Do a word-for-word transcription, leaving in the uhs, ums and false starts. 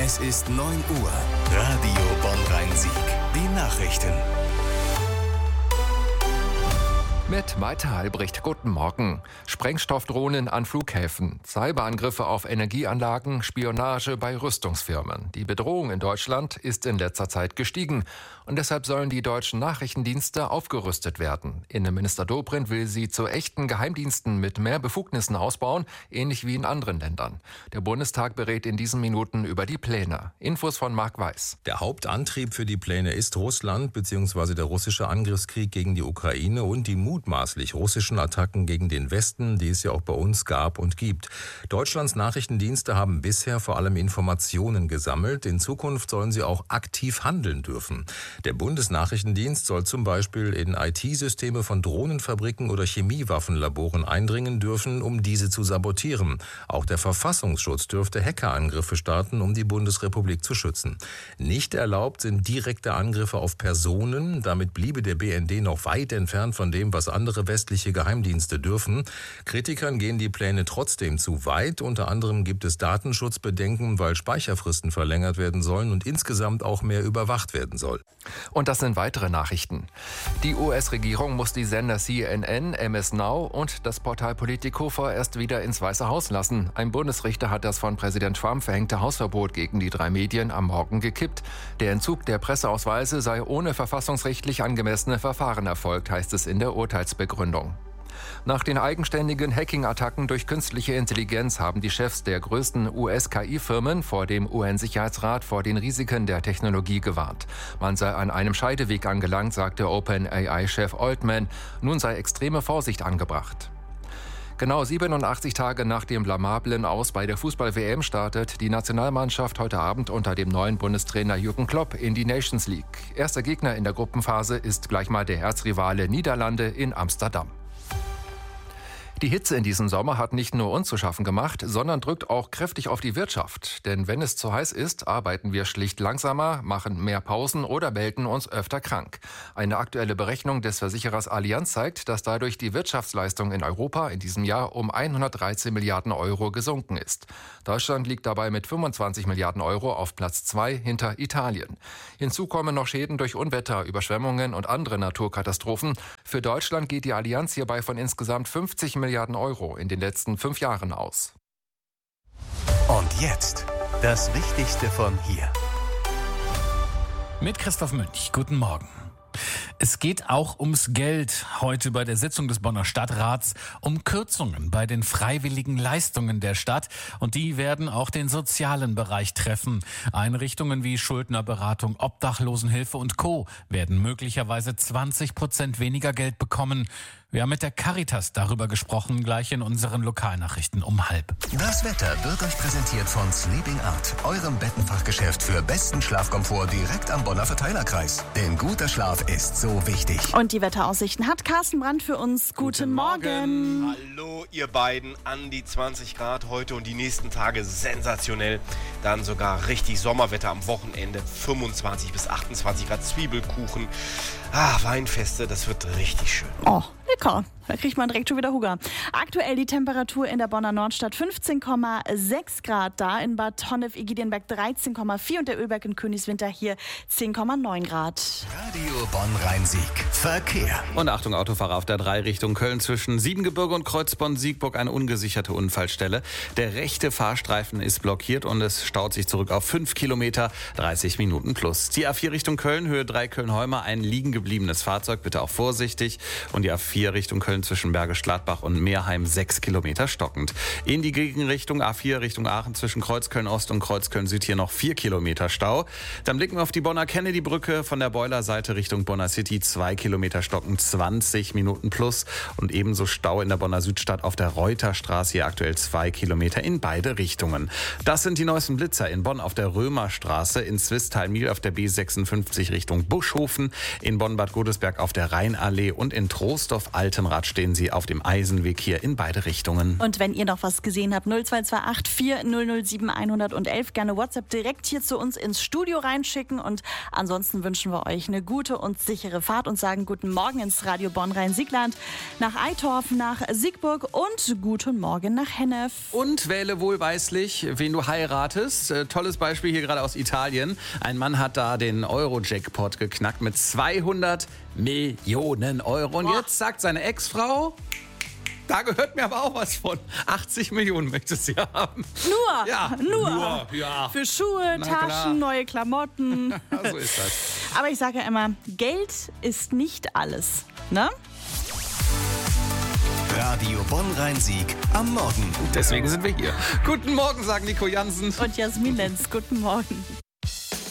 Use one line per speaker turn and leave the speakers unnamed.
Es ist neun Uhr. Radio Bonn-Rhein-Sieg. Die Nachrichten.
Mit Maite Albrecht, guten Morgen. Sprengstoffdrohnen an Flughäfen, Cyberangriffe auf Energieanlagen, Spionage bei Rüstungsfirmen. Die Bedrohung in Deutschland ist in letzter Zeit gestiegen. Und deshalb sollen die deutschen Nachrichtendienste aufgerüstet werden. Innenminister Dobrindt will sie zu echten Geheimdiensten mit mehr Befugnissen ausbauen, ähnlich wie in anderen Ländern. Der Bundestag berät in diesen Minuten über die Pläne. Infos von Marc Weiß.
Der Hauptantrieb für die Pläne ist Russland bzw. der russische Angriffskrieg gegen die Ukraine und die mutmaßlich russischen Attacken gegen den Westen, die es ja auch bei uns gab und gibt. Deutschlands Nachrichtendienste haben bisher vor allem Informationen gesammelt. In Zukunft sollen sie auch aktiv handeln dürfen. Der Bundesnachrichtendienst soll zum Beispiel in I T-Systeme von Drohnenfabriken oder Chemiewaffenlaboren eindringen dürfen, um diese zu sabotieren. Auch der Verfassungsschutz dürfte Hackerangriffe starten, um die Bundesrepublik zu schützen. Nicht erlaubt sind direkte Angriffe auf Personen. Damit bliebe der B N D noch weit entfernt von dem, was andere westliche Geheimdienste dürfen. Kritikern gehen die Pläne trotzdem zu weit. Unter anderem gibt es Datenschutzbedenken, weil Speicherfristen verlängert werden sollen und insgesamt auch mehr überwacht werden soll.
Und das sind weitere Nachrichten. Die U S-Regierung muss die Sender C N N, M S Now und das Portal Politico vorerst wieder ins Weiße Haus lassen. Ein Bundesrichter hat das von Präsident Trump verhängte Hausverbot gegen die drei Medien am Morgen gekippt. Der Entzug der Presseausweise sei ohne verfassungsrechtlich angemessene Verfahren erfolgt, heißt es in der Urteilsbegründung. Nach den eigenständigen Hacking-Attacken durch künstliche Intelligenz haben die Chefs der größten U S-K I-Firmen vor dem U N-Sicherheitsrat vor den Risiken der Technologie gewarnt. Man sei an einem Scheideweg angelangt, sagte OpenAI-Chef Altman. Nun sei extreme Vorsicht angebracht. Genau siebenundachtzig Tage nach dem blamablen Aus bei der Fußball-W M startet die Nationalmannschaft heute Abend unter dem neuen Bundestrainer Jürgen Klopp in die Nations League. Erster Gegner in der Gruppenphase ist gleich mal der Erzrivale Niederlande in Amsterdam. Die Hitze in diesem Sommer hat nicht nur uns zu schaffen gemacht, sondern drückt auch kräftig auf die Wirtschaft. Denn wenn es zu heiß ist, arbeiten wir schlicht langsamer, machen mehr Pausen oder melden uns öfter krank. Eine aktuelle Berechnung des Versicherers Allianz zeigt, dass dadurch die Wirtschaftsleistung in Europa in diesem Jahr um hundertdreizehn Milliarden Euro gesunken ist. Deutschland liegt dabei mit fünfundzwanzig Milliarden Euro auf Platz zwei hinter Italien. Hinzu kommen noch Schäden durch Unwetter, Überschwemmungen und andere Naturkatastrophen. Für Deutschland geht die Allianz hierbei von insgesamt fünfzig Milliarden Euro in den letzten fünf Jahren aus.
Und jetzt das Wichtigste von hier.
Mit Christoph Münch. Guten Morgen. Es geht auch ums Geld. Heute bei der Sitzung des Bonner Stadtrats um Kürzungen bei den freiwilligen Leistungen der Stadt. Und die werden auch den sozialen Bereich treffen. Einrichtungen wie Schuldnerberatung, Obdachlosenhilfe und Co. werden möglicherweise zwanzig Prozent weniger Geld bekommen. Wir haben mit der Caritas darüber gesprochen, gleich in unseren Lokalnachrichten um halb.
Das Wetter wird euch präsentiert von Sleeping Art, eurem Bettenfachgeschäft für besten Schlafkomfort direkt am Bonner Verteilerkreis. Denn guter Schlaf ist so wichtig.
Und die Wetteraussichten hat Carsten Brandt für uns. Guten, Guten Morgen.
Morgen. Hallo ihr beiden, an die zwanzig Grad heute und die nächsten Tage sensationell. Dann sogar richtig Sommerwetter am Wochenende, fünfundzwanzig bis achtundzwanzig Grad, Zwiebelkuchen. Ah, Weinfeste, das wird richtig schön.
Oh, lecker. Da kriegt man direkt schon wieder Hunger. Aktuell die Temperatur in der Bonner Nordstadt fünfzehn Komma sechs Grad, da in Bad Honnef-Igidienberg dreizehn Komma vier und der Ölberg in Königswinter hier zehn Komma neun Grad.
Radio Bonn-Rhein-Sieg. Verkehr.
Und Achtung, Autofahrer auf der drei Richtung Köln zwischen Siebengebirge und Kreuzbonn-Siegburg eine ungesicherte Unfallstelle. Der rechte Fahrstreifen ist blockiert und es staut sich zurück auf fünf Kilometer, dreißig Minuten plus. Die A vier Richtung Köln, Höhe drei Köln-Heumer, ein liegen gebliebenes Fahrzeug, bitte auch vorsichtig. Und die A vier Richtung Köln zwischen Bergisch Gladbach und Meerheim sechs Kilometer stockend. In die Gegenrichtung A vier Richtung Aachen zwischen Kreuzköln-Ost und Kreuzköln-Süd hier noch vier Kilometer Stau. Dann blicken wir auf die Bonner Kennedy-Brücke von der Boilerseite Richtung Bonner City, zwei Kilometer stockend, zwanzig Minuten plus. Und ebenso Stau in der Bonner Südstadt auf der Reuterstraße, hier aktuell zwei Kilometer in beide Richtungen. Das sind die neuesten Blitzer in Bonn auf der Römerstraße, in Swisttal-Miel auf der B sechsundfünfzig Richtung Buschhofen, in Bonn-Bad Godesberg auf der Rheinallee und in Troisdorf Auf Altenrad stehen sie auf dem Eisenweg hier in beide Richtungen.
Und wenn ihr noch was gesehen habt, null zwei zwei acht vier null null sieben eins eins eins, gerne WhatsApp direkt hier zu uns ins Studio reinschicken. Und ansonsten wünschen wir euch eine gute und sichere Fahrt und sagen guten Morgen ins Radio Bonn-Rhein-Siegland, nach Eitorf, nach Siegburg und guten Morgen nach Hennef.
Und wähle wohlweislich, wen du heiratest. Äh, tolles Beispiel hier gerade aus Italien. Ein Mann hat da den Euro-Jackpot geknackt mit zweihundert Millionen Euro. Und
Boah.
jetzt sagt seine Ex-Frau, da gehört mir aber auch was von. achtzig Millionen möchtest du haben.
Nur,
Ja,
nur.
nur, ja.
Für Schuhe,
Na
Taschen,
klar.
neue Klamotten.
So ist das.
Aber ich sage ja immer, Geld ist nicht alles, ne?
Radio Bonn-Rhein-Sieg am Morgen.
Deswegen sind wir hier. Guten Morgen, sagen Nico Jansen.
Und Jasmin Lenz, guten Morgen.